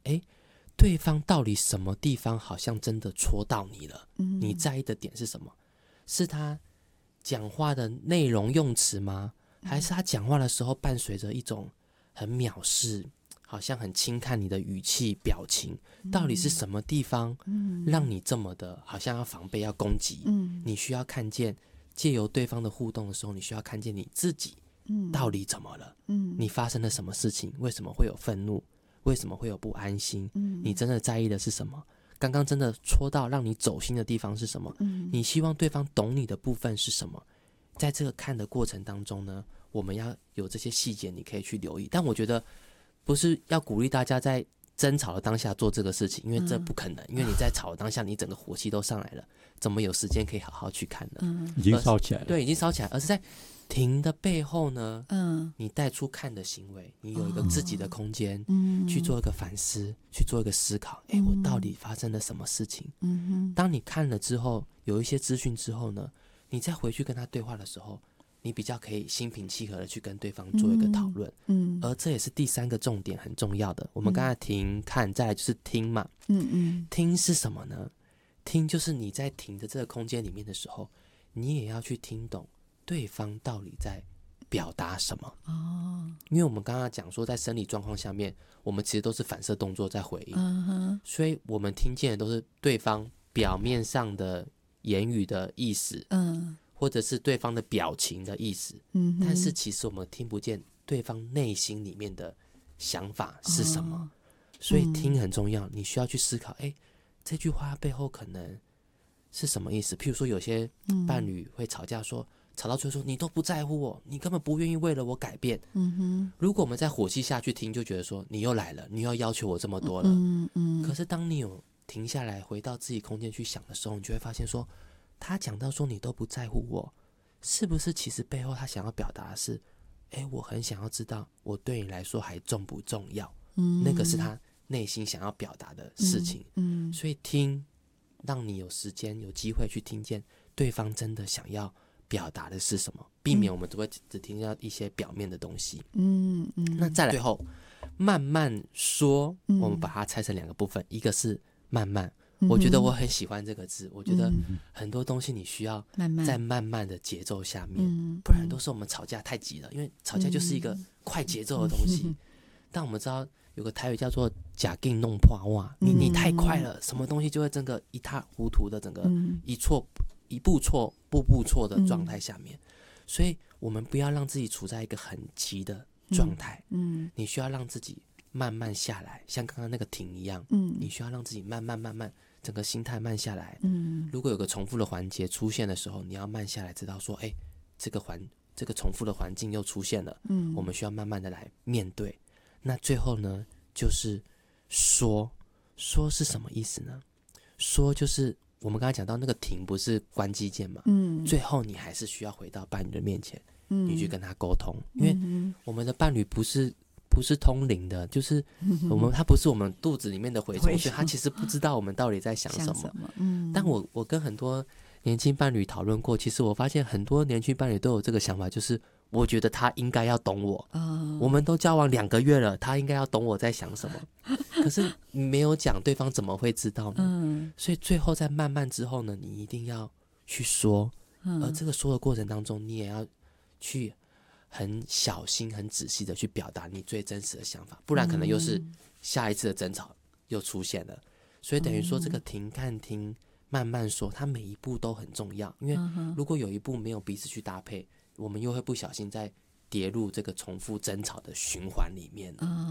对方到底什么地方好像真的戳到你了，你在意的点是什么？是他讲话的内容用词吗？还是他讲话的时候伴随着一种很藐视，好像很轻看你的语气表情？到底是什么地方让你这么的好像要防备要攻击？你需要看见，借由对方的互动的时候，你需要看见你自己到底怎么了？你发生了什么事情？为什么会有愤怒？为什么会有不安心？你真的在意的是什么？刚刚真的戳到让你走心的地方是什么？你希望对方懂你的部分是什么？在这个看的过程当中呢，我们要有这些细节你可以去留意。但我觉得不是要鼓励大家在争吵的当下做这个事情，因为这不可能，因为你在吵的当下你整个火气都上来了，怎么有时间可以好好去看呢？ 已经烧起来了。 对，已经烧起来，而是在停的背后呢，你带出看的行为，你有一个自己的空间，去做一个反思，去做一个思考。我到底发生了什么事情？当你看了之后，有一些资讯之后呢，你再回去跟他对话的时候，你比较可以心平气和的去跟对方做一个讨论。而这也是第三个重点，很重要的。我们刚才停看，再来就是听嘛。听是什么呢？听就是你在停的这个空间里面的时候，你也要去听懂对方到底在表达什么。因为我们刚刚讲说，在生理状况下面，我们其实都是反射动作在回应，所以我们听见的都是对方表面上的言语的意思，或者是对方的表情的意思，但是其实我们听不见对方内心里面的想法是什么。所以听很重要，你需要去思考，这句话背后可能是什么意思？譬如说有些伴侣会吵架说，吵到最后说你都不在乎我，你根本不愿意为了我改变。如果我们在火气下去听，就觉得说你又来了，你又要求我这么多了。可是当你有停下来回到自己空间去想的时候，你就会发现说，他讲到说你都不在乎我，是不是其实背后他想要表达的是，我很想要知道我对你来说还重不重要。那个是他内心想要表达的事情。所以听，让你有时间有机会去听见对方真的想要表达的是什么，避免我们只听到一些表面的东西。那再来最后慢慢说，我们把它拆成两个部分，一个是慢慢。我觉得我很喜欢这个字，我觉得很多东西你需要在慢慢的节奏下面，不然都是我们吵架太急了，因为吵架就是一个快节奏的东西。但我们知道有个台语叫做假劲弄破哇，你太快了，什么东西就会整个一塌糊涂的，整个一步错步步错的状态下面。所以我们不要让自己处在一个很急的状态，你需要让自己慢慢下来，像刚刚那个停一样，你需要让自己慢慢整个心态慢下来。如果有个重复的环节出现的时候，你要慢下来，知道说这个重复的环境又出现了，我们需要慢慢的来面对。那最后呢，就是说是什么意思呢？说就是我们刚才讲到那个停不是关机键嘛，最后你还是需要回到伴侣的面前，你去跟他沟通。因为我们的伴侣不是通灵的，就是他不是我们肚子里面的蛔虫，所以他其实不知道我们到底在想什么。但我跟很多年轻伴侣讨论过，其实我发现很多年轻伴侣都有这个想法，就是我觉得他应该要懂我，我们都交往2个月了，他应该要懂我在想什么。可是没有讲，对方怎么会知道呢？所以最后在慢慢之后呢，你一定要去说，而这个说的过程当中，你也要去很小心很仔细的去表达你最真实的想法，不然可能又是下一次的争吵又出现了。所以等于说这个停看听慢慢说，它每一步都很重要，因为如果有一步没有彼此去搭配，我们又会不小心再跌入这个重复争吵的循环里面。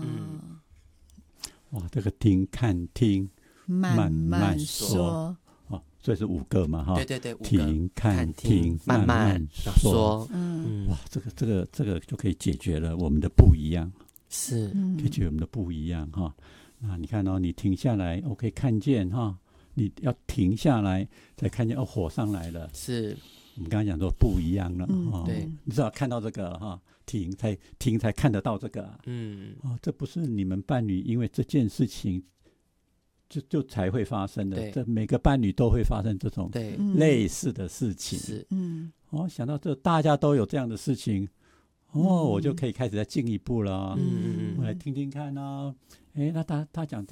哇，这个听看听慢慢说，所以是5个嘛，哈， 对，5个， 停看听慢慢说。哇，这个就可以解决了我们的不一样， 是可以解决我们的不一样哈。那你看你停下来，我可以看见哈，你要停下来才看见火上来了。 是我们刚才讲说不一样了， 对， 你至少看到这个哈，停才看得到这个，这不是你们伴侣因为这件事情就才会发生的，这每个伴侣都会发生这种类似的事情。 是， 想到这大家都有这样的事情，我就可以开始再进一步了。我来听听看那他讲